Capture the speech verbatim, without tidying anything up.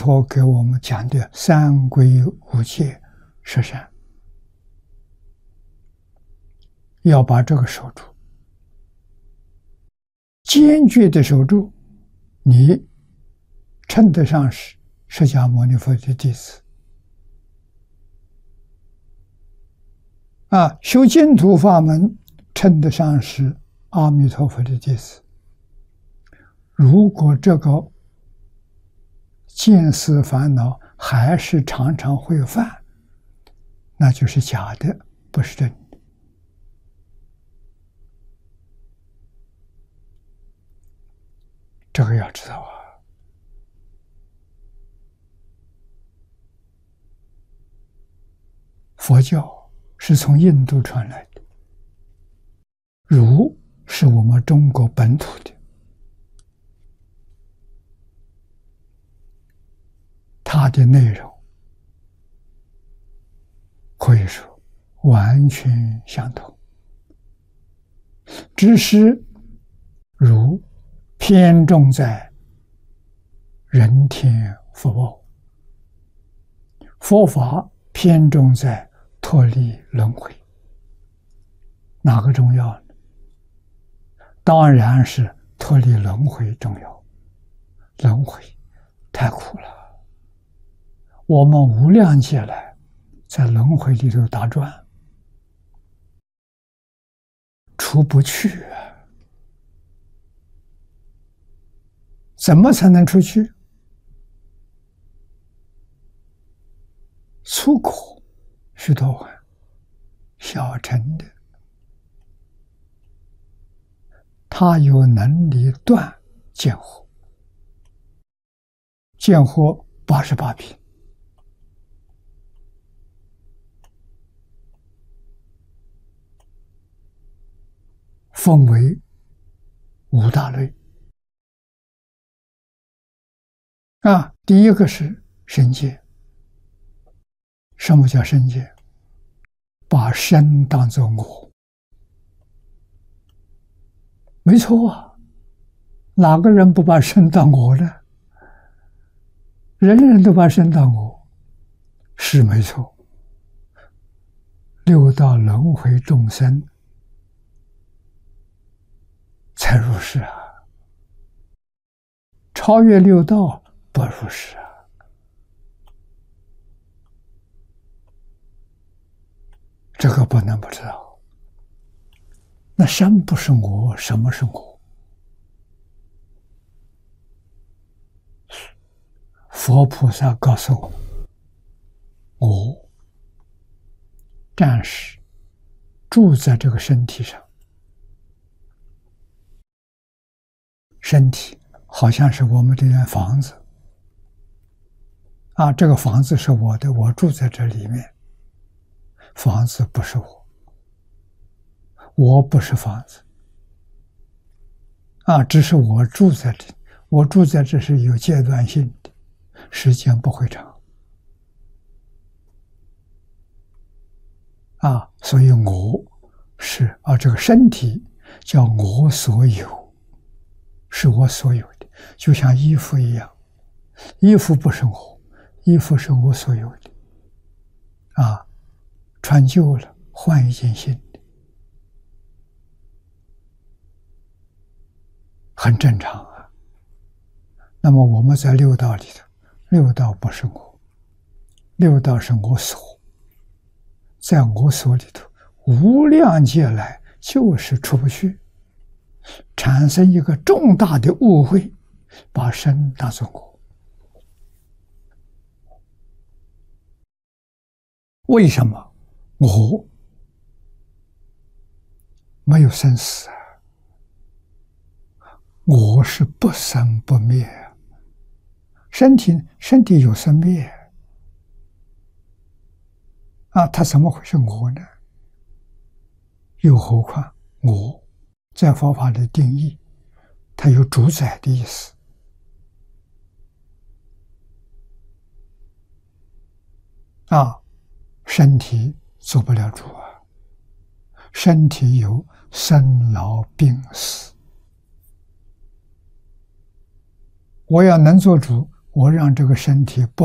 陀给我们讲的三归五戒十善，要把这个守住，坚决的守住，你称得上是释迦牟尼佛的弟子。啊，修净土法门，称得上是阿弥陀佛的弟子。如果这个见思烦恼还是常常会犯，那就是假的，不是真的。这个要知道啊。佛教是从印度传来的，儒是我们中国本土的，它的内容可以说完全相同，只是儒偏重在人天福报，佛法偏重在脱离轮回。哪个重要呢？当然是脱离轮回重要。轮回太苦了，我们无量劫来在轮回里头打转，出不去啊！怎么才能出去？出苦须多洹，小乘的他有能力断见惑，见惑八十八品，分为五大类。啊，第一个是身界。什么叫身界？把身当作我。没错啊，哪个人不把身当我呢？人人都把身当我，是没错。六道轮回众生才入世啊，超越六道不入世啊。这个不能不知道。那身不是我，什么是我？佛菩萨告诉我们，我暂时住在这个身体上，身体好像是我们这间房子啊，这个房子是我的，我住在这里面。房子不是我，我不是房子啊，只是我住在这，我住在这是有阶段性的，时间不会长啊，所以我是啊，这个身体叫我所有，是我所有的，就像衣服一样，衣服不是我，衣服是我所有的啊。穿旧了，换一件新的，很正常啊。那么我们在六道里头，六道不是我，六道是我所，在我所里头，无量劫来就是出不去，产生一个重大的误会，把身当作我。为什么？我没有生死啊，我是不生不灭，身体身体有生灭啊，它怎么会是我呢？又何况我在佛法的定义，它有主宰的意思啊，身体做不了主啊，身体有生老病死，我要能做主， 我让这个身体不